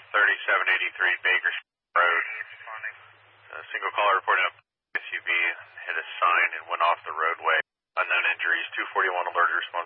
3783 Baker Road. Single caller reporting a SUV hit a sign and went off the roadway. Unknown injuries, 241 alert response.